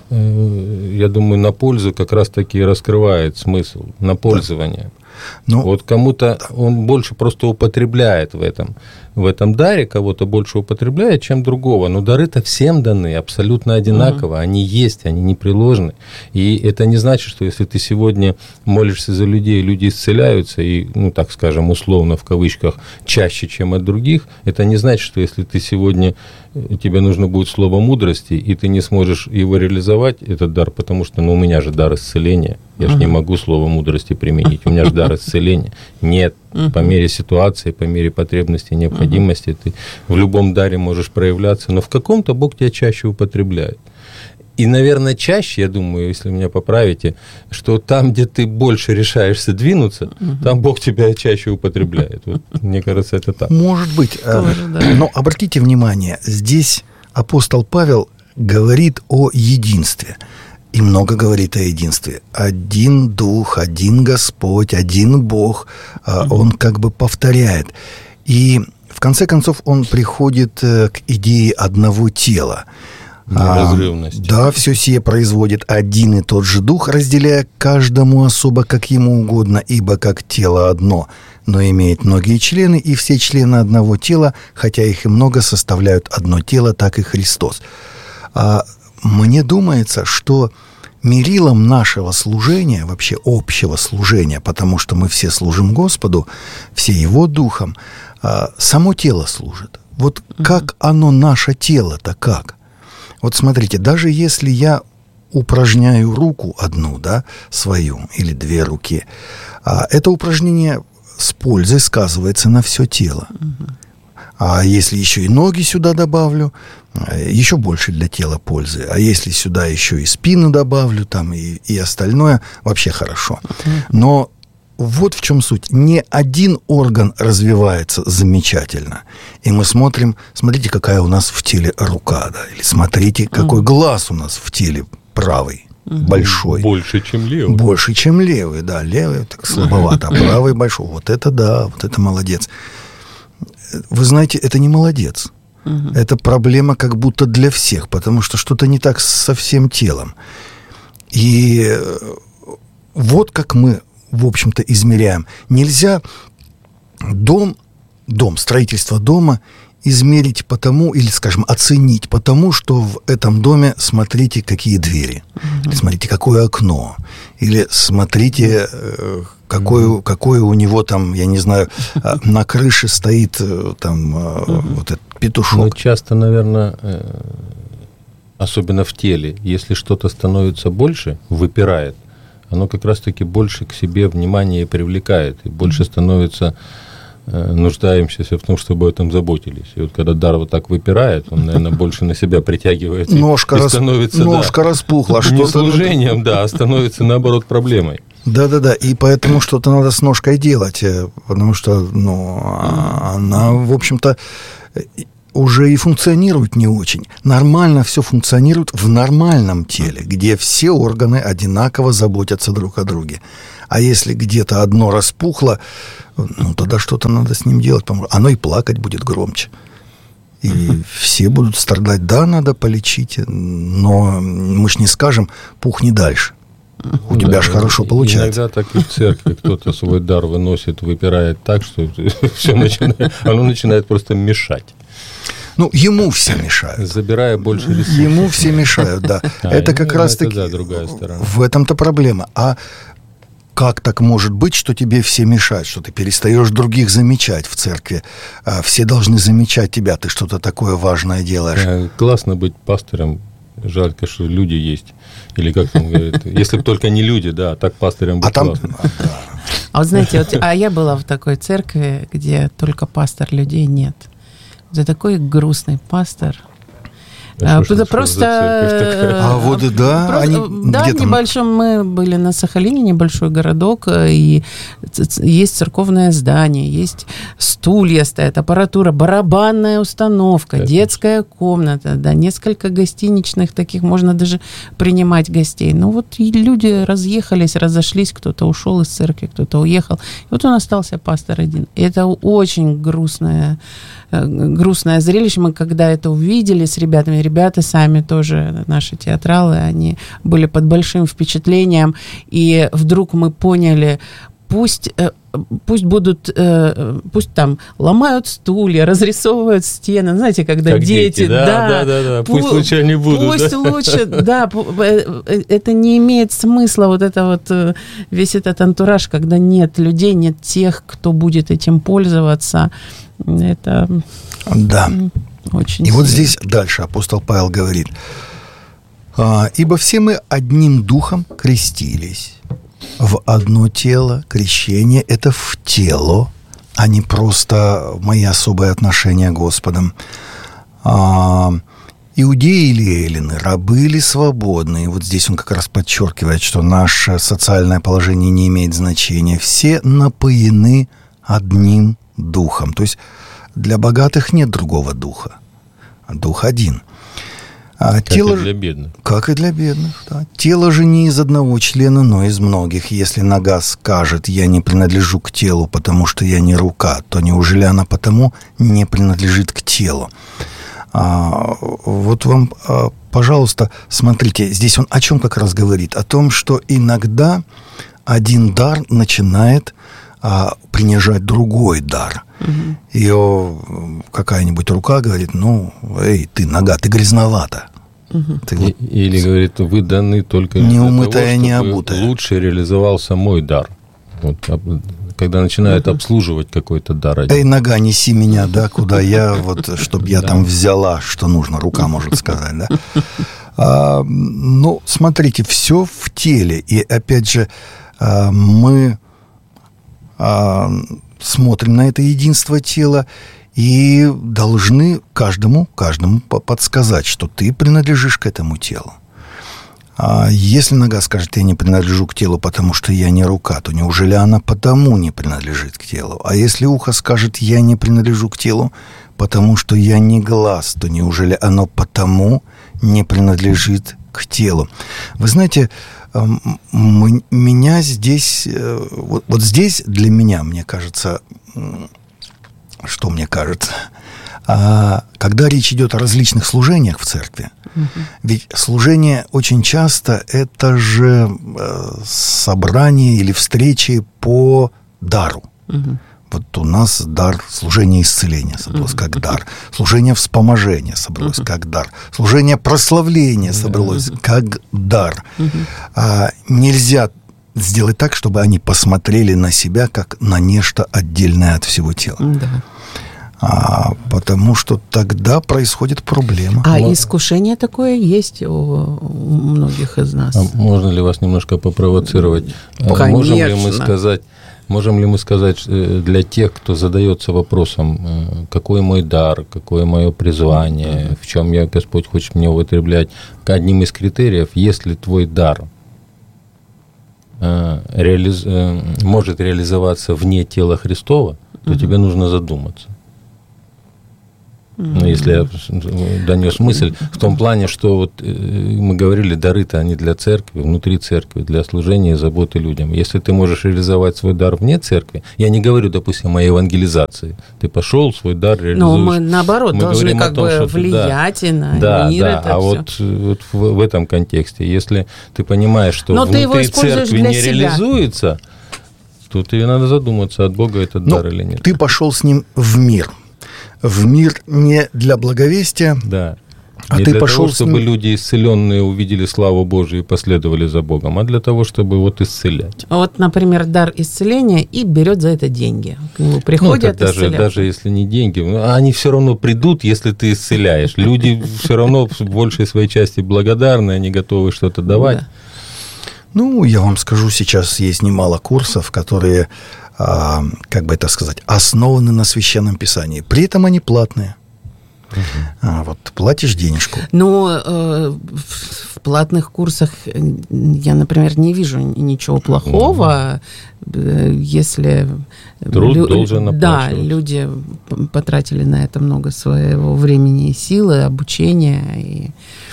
я думаю, на пользу как раз-таки раскрывает смысл, на пользование. Да. Ну, вот кому-то он больше просто употребляет в этом, в этом даре, кого-то больше употребляет, чем другого. Но дары-то всем даны абсолютно одинаково. Uh-huh. Они есть, они непреложны. И это не значит, что если ты сегодня молишься за людей, люди исцеляются, и, ну, так скажем, условно, в кавычках, чаще, чем от других, это не значит, что если ты сегодня, тебе нужно будет слово мудрости, и ты не сможешь его реализовать, этот дар, потому что, ну, у меня же дар исцеления. Я uh-huh. же не могу слово мудрости применить. У меня же дар исцеления. Нет. Uh-huh. По мере ситуации, по мере потребности, необходимости uh-huh. ты в любом даре можешь проявляться, но в каком-то Бог тебя чаще употребляет. И, наверное, чаще, я думаю, если меня поправите, что там, где ты больше решаешься двинуться, uh-huh. там Бог тебя чаще употребляет. Вот, мне кажется, это так. Может быть. Тоже, да. Но обратите внимание, здесь апостол Павел говорит о единстве. И много говорит о единстве. Один Дух, один Господь, один Бог. Mm-hmm. Он как бы повторяет. И в конце концов он приходит к идее одного тела. Неразрывности. А, да, все сие производит один и тот же Дух, разделяя каждому особо, как ему угодно, ибо как тело одно, но имеет многие члены, и все члены одного тела, хотя их и много, составляют одно тело, так и Христос. А, Мне думается, что мерилом нашего служения, вообще общего служения, потому что мы все служим Господу, все Его Духом, само тело служит. Вот как оно, наше тело-то как? Вот смотрите, даже если я упражняю руку одну, да, свою, или две руки, это упражнение с пользой сказывается на все тело. А если еще и ноги сюда добавлю, еще больше для тела пользы. А если сюда еще и спину добавлю, там, и, и остальное, вообще хорошо. Но вот в чем суть. Не один орган развивается замечательно. И мы смотрим, смотрите, какая у нас в теле рука, да, или смотрите, какой глаз у нас в теле правый. Большой. Больше, чем левый. Больше, чем левый, да. Левый так слабовато, а правый большой. Вот это да, вот это молодец. Вы знаете, это не молодец. Угу. Это проблема как будто для всех, потому что что-то не так со всем телом. И вот как мы, в общем-то, измеряем. Нельзя дом, дом, строительство дома измерить по тому, или, скажем, оценить по тому, что в этом доме, смотрите, какие двери, mm-hmm. смотрите, какое окно, или смотрите, какое, mm-hmm. какое у него там, я не знаю, на крыше стоит там mm-hmm. вот этот петушок. Ну, часто, наверное, особенно в теле, если что-то становится больше, выпирает, оно как раз-таки больше к себе внимание привлекает, и больше становится нуждаемся в том, чтобы об этом заботились. И вот когда дар вот так выпирает, он, наверное, больше на себя притягивает. Ножка, и рас... становится, Ножка да, распухла. Не служением, да, а становится, наоборот, проблемой. Да-да-да, и поэтому что-то надо с ножкой делать, потому что, ну, она, в общем-то, уже и функционирует не очень. Нормально все функционирует в нормальном теле, где все органы одинаково заботятся друг о друге. А если где-то одно распухло, ну, тогда что-то надо с ним делать. Оно и плакать будет громче. И uh-huh. все будут страдать. Да, надо полечить, но мы ж не скажем, пухни дальше. У тебя да, же хорошо получается. Иногда так и в церкви кто-то свой дар выносит, выпирает так, что все начинает, оно начинает просто мешать. Ну, ему все мешают. Забирая больше ресурсов. Ему все мешают, да. А, это как ну, раз-таки... Да, другая сторона. В этом-то проблема. А как так может быть, что тебе все мешают, что ты перестаешь других замечать в церкви? А все должны замечать тебя, ты что-то такое важное делаешь. А, классно быть пастором. Жалко, что люди есть. Или как там говорят, если бы только не люди, да, так пастором быть а там... классно. А вот знаете, вот, а я была в такой церкви, где только пастор, людей нет. Это такой грустный пастор. А это просто... А вот да, просто, они да, где в там? небольшом, мы были на Сахалине, небольшой городок, и есть церковное здание, есть стулья стоят, аппаратура, барабанная установка, это детская комната, да, несколько гостиничных таких, можно даже принимать гостей. Ну вот и люди разъехались, разошлись, кто-то ушел из церкви, кто-то уехал. И вот он остался пастор один. И это очень грустное, грустное зрелище. Мы когда это увидели с ребятами, ребята сами тоже, наши театралы, они были под большим впечатлением, и вдруг мы поняли, пусть, пусть будут, пусть там ломают стулья, разрисовывают стены, знаете, когда как дети, дети да, да, да, да, да. Пусть лучше они будут. Пусть да? лучше, да, это не имеет смысла, вот это вот, весь этот антураж, когда нет людей, нет тех, кто будет этим пользоваться, это... Да. Очень и сильно. Вот здесь дальше апостол Павел говорит: «Ибо все мы одним духом крестились в одно тело». Крещение – это в тело, а не просто мои особые отношения к Господом. Иудеи или эллины, рабы или свободные. Вот здесь он как раз подчеркивает, что наше социальное положение не имеет значения. Все напоены одним духом. То есть для богатых нет другого духа. Дух один. А как тело... и для бедных. Как и для бедных, да. Тело же не из одного члена, но из многих. Если нога скажет: «Я не принадлежу к телу, потому что я не рука», то неужели она потому не принадлежит к телу? А, вот вам, а, пожалуйста, смотрите, здесь он о чем как раз говорит? О том, что иногда один дар начинает а, принижать другой дар. Угу. Ее какая-нибудь рука говорит: «Ну, эй, ты нога, ты грязновата». Угу. Ты вот... Или говорит: вы даны только не для умытая, того, не чтобы обутая. Лучше реализовался мой дар. Вот, когда начинают угу. обслуживать какой-то дар. Эй, нога, неси меня, да, куда я, вот, чтобы я там взяла, что нужно, рука может сказать, да. А, ну, смотрите, все в теле, и опять же а, мы а, смотрим на это единство тела и должны каждому, каждому подсказать, что ты принадлежишь к этому телу. А если нога скажет: «Я не принадлежу к телу, потому что я не рука», то неужели она потому не принадлежит к телу? А если ухо скажет: «Я не принадлежу к телу, потому что я не глаз», то неужели оно потому не принадлежит к телу? Вы знаете, меня здесь, вот, вот здесь для меня, мне кажется, что мне кажется, когда речь идет о различных служениях в церкви, угу. ведь служение очень часто это же собрание или встречи по дару. Угу. Вот у нас дар служения исцеления собралось mm-hmm. как дар. Служение вспоможения собралось mm-hmm. как дар. Служение прославления собралось mm-hmm. как дар. Mm-hmm. А, нельзя сделать так, чтобы они посмотрели на себя как на нечто отдельное от всего тела. Mm-hmm. А, потому что тогда происходит проблема. А Но... искушение такое есть у, у многих из нас. А можно ли вас немножко попровоцировать? Конечно. Можем ли мы сказать... Можем ли мы сказать для тех, кто задается вопросом, какой мой дар, какое мое призвание, в чем я, Господь, хочет меня употреблять, одним из критериев, если твой дар реализ... может реализоваться вне тела Христова, то mm-hmm. тебе нужно задуматься. Ну, если я донес мысль в том плане, что вот мы говорили, дары-то они для церкви, внутри церкви, для служения и заботы людям. Если ты можешь реализовать свой дар вне церкви, я не говорю, допустим, о евангелизации. Ты пошел, свой дар реализуешь. Но мы, наоборот, мы должны как том, бы влиять да, на да, мир. Да, это а все. вот, вот в, в этом контексте, если ты понимаешь, что Но внутри церкви не себя. реализуется, то тебе надо задуматься, от Бога этот ну, дар или нет. Ты пошел с ним в мир. В мир не для благовестия, да. а не ты для пошел того, чтобы люди исцеленные увидели славу Божию и последовали за Богом, а для того, чтобы вот исцелять. Вот, например, дар исцеления и берет за это деньги. К нему приходят ну, даже, даже если не деньги, они все равно придут, если ты исцеляешь. Люди все равно в большей своей части благодарны, они готовы что-то давать. Да. Ну, я вам скажу, сейчас есть немало курсов, которые... как бы это сказать, основаны на Священном Писании. При этом они платные. Угу. А, вот платишь денежку. Но э, в платных курсах я, например, не вижу ничего плохого, угу. если... Труд лю- должен оплачиваться. Да, люди потратили на это много своего времени и силы, обучения и...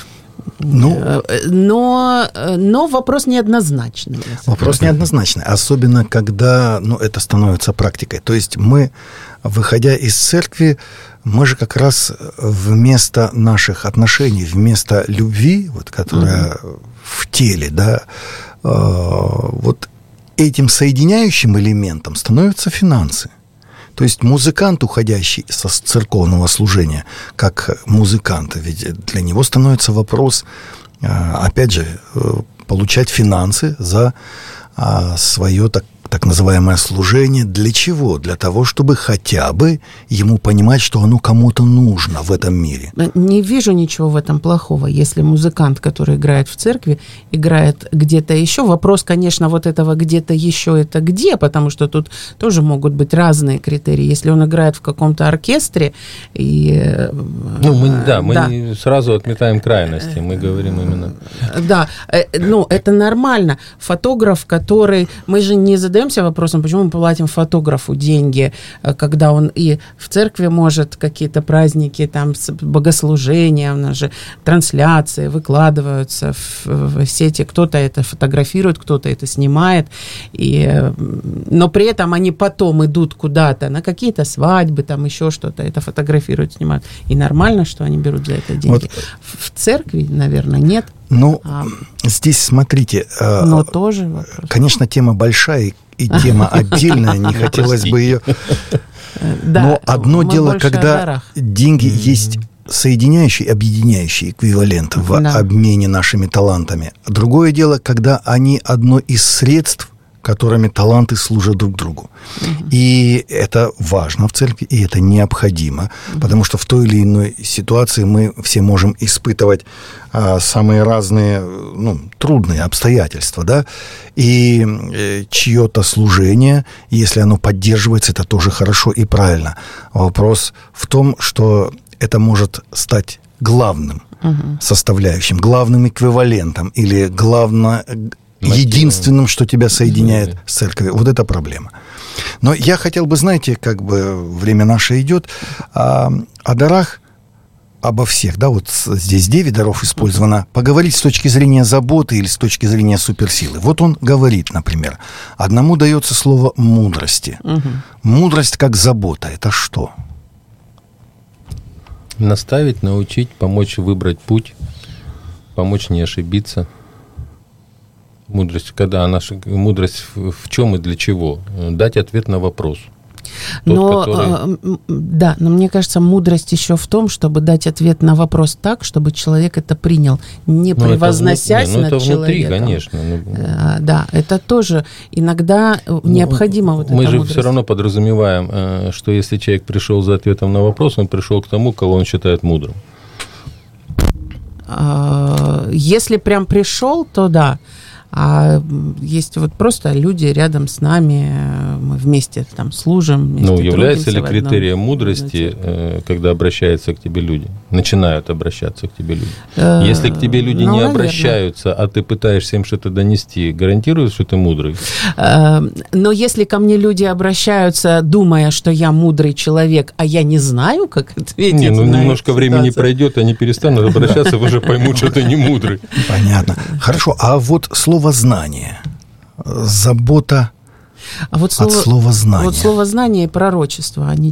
Ну, но, но вопрос неоднозначный. Вопрос неоднозначный, особенно когда ну, это становится практикой. То есть мы, выходя из церкви, мы же как раз вместо наших отношений, вместо любви, вот, которая mm-hmm. в теле, да, вот этим соединяющим элементом становятся финансы. То есть музыкант, уходящий со церковного служения, как музыкант, ведь для него становится вопрос, опять же, получать финансы за свое так, так называемое служение. Для чего? Для того, чтобы хотя бы ему понимать, что оно кому-то нужно в этом мире. Не вижу ничего в этом плохого, если музыкант, который играет в церкви, играет где-то еще. Вопрос, конечно, вот этого где-то еще это где, потому что тут тоже могут быть разные критерии. Если он играет в каком-то оркестре и... Ну, мы, да, мы да. Не сразу отметаем крайности, мы говорим именно... Да, ну, это нормально. Фотограф, который... Мы же не задаемся вопросом, почему мы платим фотографу деньги, когда он и в церкви может какие-то праздники, там, богослужения, у нас же трансляции выкладываются в, в сети, кто-то это фотографирует, кто-то это снимает, и, но при этом они потом идут куда-то на какие-то свадьбы, там еще что-то, это фотографируют, снимают. И нормально, что они берут за это деньги. Вот. В церкви, наверное, нет. Ну, а, здесь, смотрите, но тоже вопрос. Конечно, тема большая и тема отдельная, не хотелось бы ее... Но одно дело, когда деньги есть соединяющий, объединяющий эквивалент в обмене нашими талантами. Другое дело, когда они одно из средств, которыми таланты служат друг другу. Uh-huh. И это важно в церкви, и это необходимо, uh-huh. потому что в той или иной ситуации мы все можем испытывать а, самые разные, ну, трудные обстоятельства, да, и э, чье-то служение, если оно поддерживается, это тоже хорошо и правильно. Вопрос в том, что это может стать главным uh-huh. составляющим, главным эквивалентом или главным... единственным, что тебя соединяет с церковью. Вот это проблема. Но я хотел бы, знаете, как бы время наше идет, о, о дарах, обо всех, да, вот здесь девять даров использовано, поговорить с точки зрения заботы или с точки зрения суперсилы. Вот он говорит, например, одному дается слово мудрости. Угу. Мудрость как забота. Это что? Наставить, научить, помочь выбрать путь, помочь не ошибиться. Мудрость, когда наша мудрость в чем и для чего? Дать ответ на вопрос. Тот, но, который... э, да, но мне кажется, мудрость еще в том, чтобы дать ответ на вопрос так, чтобы человек это принял, не ну, превозносясь это, ну, над это человеком. внутри, конечно. Э, да, это тоже иногда необходимо ну, вот мы эта же мудрость. все равно подразумеваем, э, что если человек пришел за ответом на вопрос, он пришел к тому, кого он считает мудрым. Если прям пришел, то да. А есть вот просто люди рядом с нами, мы вместе там служим. Вместе ну, является ли одном, критерием мудрости, э, когда обращаются к тебе люди, начинают обращаться к тебе люди? Э, Если к тебе люди ну, не наверное. обращаются, а ты пытаешься им что-то донести, гарантирует, что ты мудрый? Э, но если ко мне люди обращаются, думая, что я мудрый человек, а я не знаю, как ответить Не, ну на немножко эту времени ситуацию. пройдет, они перестанут обращаться, вы уже поймут, что ты не мудрый. Понятно. Хорошо, а вот слово «знание», забота А вот слово, от слова «знание». Вот слово «знание» и пророчество, они